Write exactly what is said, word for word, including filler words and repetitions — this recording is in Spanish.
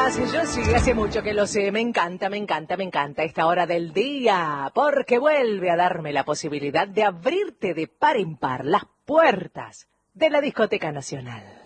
días, yo sí, hace mucho que lo sé, me encanta, me encanta, me encanta esta hora del día, porque vuelve a darme la posibilidad de abrirte de par en par las puertas de la Discoteca Nacional.